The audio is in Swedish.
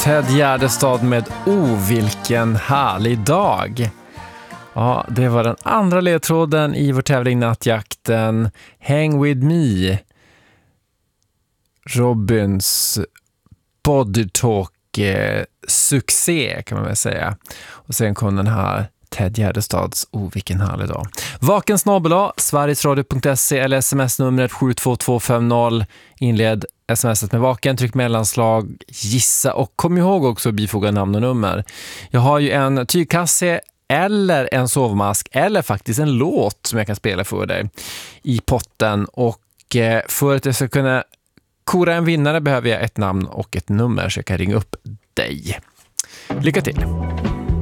Ted Gärdestad med vilken härlig dag. Ja, det var den andra ledtråden i vår tävling Nattjakten. Hang with me. Robins Body Talk succé kan man väl säga. Och sen kom den här Ted Gärdestads vilken härlig dag. Vaken snabel-a, sverigesradio.se eller sms-numret 72250. Inled smset med vaken, tryck mellanslag, gissa och kom ihåg också att bifoga namn och nummer. Jag har ju en tygkasse eller en sovmask eller faktiskt en låt som jag kan spela för dig i potten, och för att jag ska kunna kora en vinnare behöver jag ett namn och ett nummer så jag kan ringa upp dig. Lycka till!